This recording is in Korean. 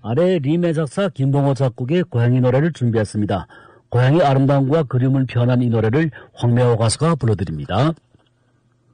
아래 리메 작사 김봉호 작곡의 고향이 노래를 준비했습니다. 고향의 아름다움과 그리움을 표현한 이 노래를 황매호 가수가 불러드립니다.